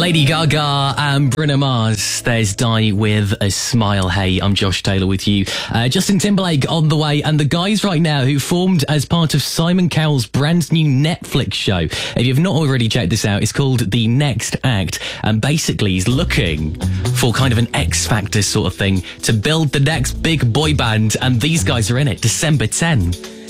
Lady Gaga and Bruno Mars. There's Die With A Smile. Hey, I'm Josh Taylor with you. Justin Timberlake on the way, and the guys right now who formed as part of Simon Cowell's brand new Netflix show. If you've not already checked this out, it's called The Next Act, and basically he's looking for kind of an X Factor sort of thing to build the next big boy band, and these guys are in it. December 10.